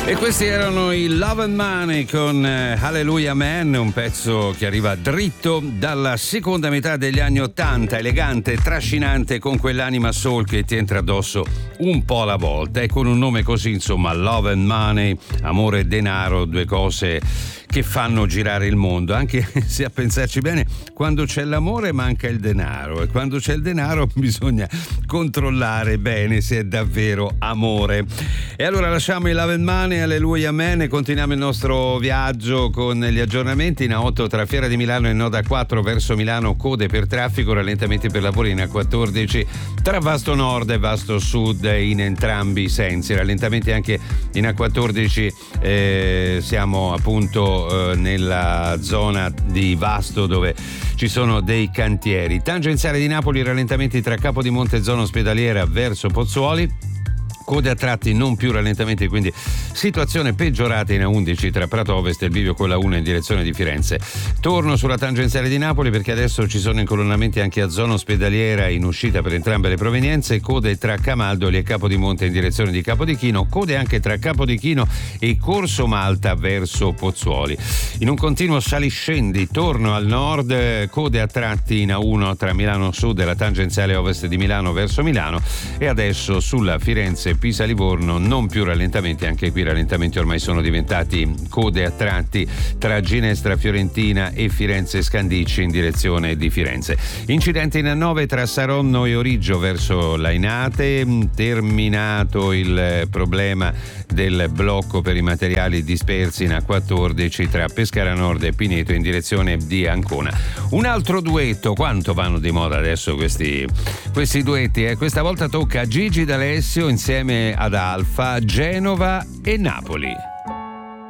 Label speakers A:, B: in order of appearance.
A: E questi erano i Love and Money con Hallelujah Man, un pezzo che arriva dritto dalla seconda metà degli anni '80, elegante, trascinante, con quell'anima soul che ti entra addosso un po' alla volta, e con un nome così, insomma, Love and Money, amore e denaro, due cose che fanno girare il mondo, anche se a pensarci bene, quando c'è l'amore manca il denaro, e quando c'è il denaro bisogna controllare bene se è davvero amore. E allora lasciamo i Love and Money, Alleluia Man, e continuiamo il nostro viaggio con gli aggiornamenti. In A8 tra Fiera di Milano e Noda 4 verso Milano, code per traffico, rallentamenti per lavori in A14 tra Vasto Nord e Vasto Sud in entrambi i sensi, rallentamenti anche in A14, siamo appunto nella zona di Vasto dove ci sono dei cantieri. Tangenziale di Napoli, rallentamenti tra Capodimonte e zona ospedaliera verso Pozzuoli, code a tratti, non più rallentamenti, quindi situazione peggiorata in A11 tra Prato Ovest e il bivio con la 1 in direzione di Firenze. Torno sulla tangenziale di Napoli perché adesso ci sono incolonnamenti anche a zona ospedaliera in uscita per entrambe le provenienze, code tra Camaldoli e Capodimonte in direzione di Capodichino, code anche tra Capodichino e Corso Malta verso Pozzuoli. In un continuo saliscendi torno al nord, code a tratti in A1 tra Milano Sud e la tangenziale ovest di Milano verso Milano, e adesso sulla Firenze Pisa-Livorno non più rallentamenti, anche qui rallentamenti ormai sono diventati code a tratti tra Ginestra Fiorentina e Firenze Scandicci in direzione di Firenze. Incidente in A9 tra Saronno e Origgio verso Lainate, terminato il problema del blocco per i materiali dispersi in A14 tra Pescara Nord e Pineto in direzione di Ancona. Un altro duetto, quanto vanno di moda adesso questi duetti, questa volta tocca a Gigi D'Alessio insieme ad Alfa, Genova e Napoli.